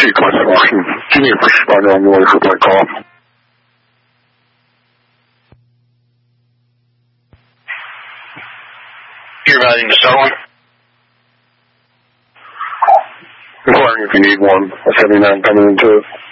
sequence walking. Give me a first responder on the way for my call. You're riding to start one? Inquiring if you need one. A 79 coming into it.